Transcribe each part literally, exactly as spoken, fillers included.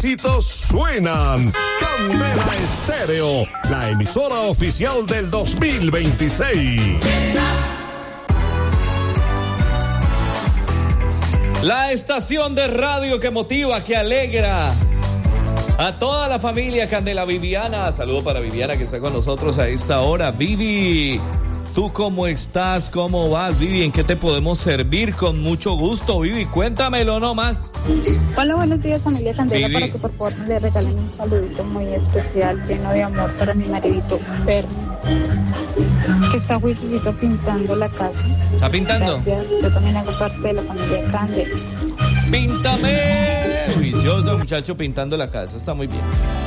éxitos suenan. Candela Estéreo, la emisora oficial del dos mil veintiséis. La estación de radio que motiva, que alegra a toda la familia Candela. Viviana, saludo para Viviana que está con nosotros a esta hora. Vivi, ¿tú cómo estás? ¿Cómo vas, Vivi? ¿En qué te podemos servir? Con mucho gusto, Vivi, cuéntamelo nomás. Hola, buenos días, familia Candela. Vivi. Para que por favor me le regalen un saludito muy especial, lleno de amor para mi maridito Fermi, que está juiciosito pintando la casa. ¿Está pintando? Gracias, yo también hago parte de la familia Candela. ¡Píntame! Juicioso muchacho pintando la casa, está muy bien.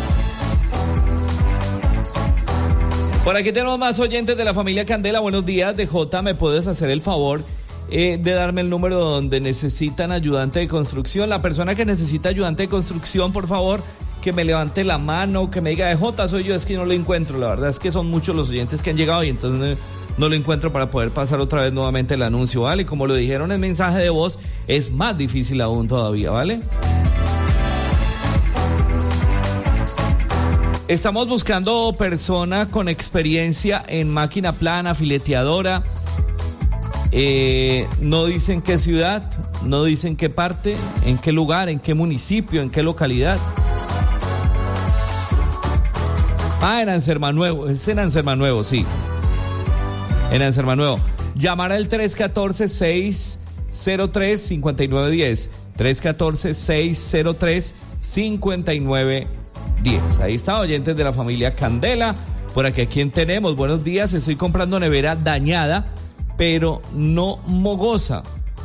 Por aquí tenemos más oyentes de la familia Candela. Buenos días, D J, ¿me puedes hacer el favor eh, de darme el número donde necesitan ayudante de construcción? La persona que necesita ayudante de construcción, por favor, que me levante la mano, que me diga, D J, soy yo, es que no lo encuentro. La verdad es que son muchos los oyentes que han llegado y entonces no, no lo encuentro para poder pasar otra vez nuevamente el anuncio, ¿vale? Como lo dijeron en el mensaje de voz, es más difícil aún todavía, ¿vale? Estamos buscando persona con experiencia en máquina plana, fileteadora. Eh, no dicen qué ciudad, no dicen qué parte, en qué lugar, en qué municipio, en qué localidad. Ah, en Ansermanuevo, es en Ansermanuevo, sí. En Ansermanuevo. Llamar al tres uno cuatro, seis cero tres, cinco nueve uno cero. tres uno cuatro, seis cero tres, cinco nueve diez. Ahí está, oyentes de la familia Candela. Por aquí, ¿a quién tenemos? Buenos días, estoy comprando nevera dañada, pero no mogosa.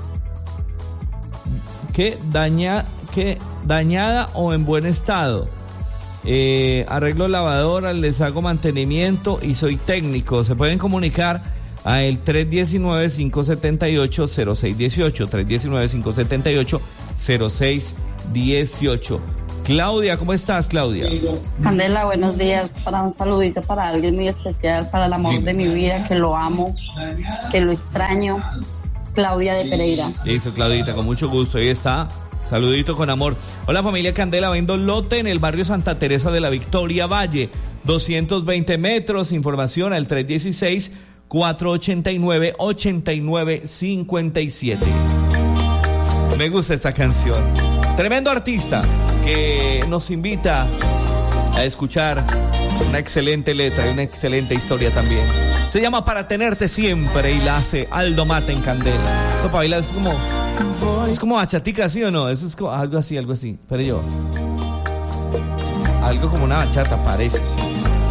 ¿Qué? Daña, ¿qué? ¿Dañada o en buen estado? Eh, arreglo lavadoras, les hago mantenimiento y soy técnico. Se pueden comunicar a el tres uno nueve, cinco siete ocho, cero seis uno ocho, tres uno nueve, cinco siete ocho, cero seis uno ocho. Claudia, ¿cómo estás, Claudia? Candela, buenos días. Para un saludito para alguien muy especial, para el amor sí. de mi vida, que lo amo, que lo extraño. Claudia de Pereira. Listo, Claudita, con mucho gusto. Ahí está. Saludito con amor. Hola, familia Candela, vendo lote en el barrio Santa Teresa de la Victoria Valle, doscientos veinte metros. Información al tres uno seis, cuatro ocho nueve, ocho nueve cinco siete. Me gusta esa canción. Tremendo artista que nos invita a escuchar una excelente letra y una excelente historia también. Se llama Para Tenerte Siempre y la hace Aldo Mata en Candela. Esto para bailar es como, es como bachatica, ¿sí o no? Eso es como algo así, algo así. Pero yo, algo como una bachata parece, sí.